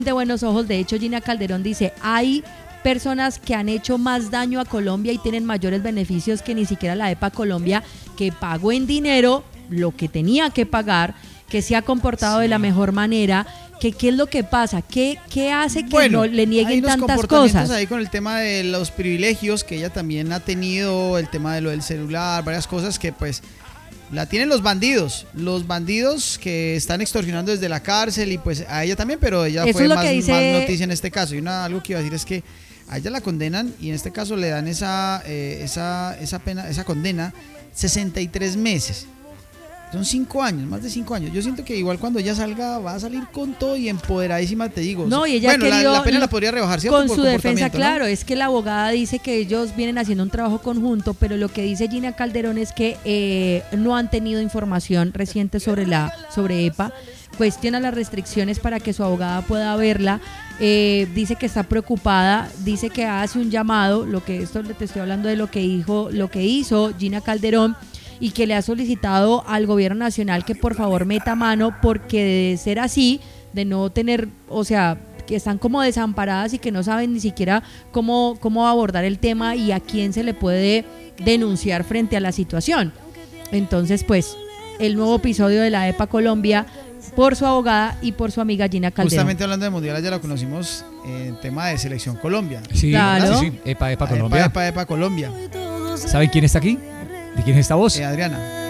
de buenos ojos. De hecho, Gina Calderón dice, hay personas que han hecho más daño a Colombia y tienen mayores beneficios que ni siquiera la EPA Colombia, que pagó en dinero lo que tenía que pagar, que se ha comportado de la mejor manera. ¿Qué es lo que pasa? ¿Qué hace que no le nieguen tantas cosas? Ahí con el tema de los privilegios que ella también ha tenido, el tema de lo del celular, varias cosas que pues la tienen los bandidos que están extorsionando desde la cárcel y pues a ella también, pero ella eso fue es lo más, que dice... más noticia en este caso. Y algo que iba a decir es que a ella la condenan y en este caso le dan esa pena, esa condena, 63 meses. Son 5 años, más de 5 años. Yo siento que igual cuando ella salga va a salir con todo y empoderadísima, te digo. No, y ella bueno, la pena la podría rebajar, ¿cierto? Con su defensa, ¿no? claro, es que la abogada dice que ellos vienen haciendo un trabajo conjunto, pero lo que dice Gina Calderón es que no han tenido información reciente sobre EPA. Cuestiona las restricciones para que su abogada pueda verla. Dice que está preocupada, dice que hace un llamado, esto te estoy hablando de lo que hizo Gina Calderón, y que le ha solicitado al gobierno nacional que por favor meta mano, porque de ser así, de no tener, o sea, que están como desamparadas y que no saben ni siquiera cómo abordar el tema y a quién se le puede denunciar frente a la situación. Entonces, pues, el nuevo episodio de la EPA Colombia por su abogada y por su amiga Gina Calderón. Justamente hablando de Mundial, ya la conocimos en tema de Selección Colombia. Sí, claro. Sí. EPA Colombia. EPA Colombia. ¿Saben quién está aquí? ¿De quién es esta voz? Adriana.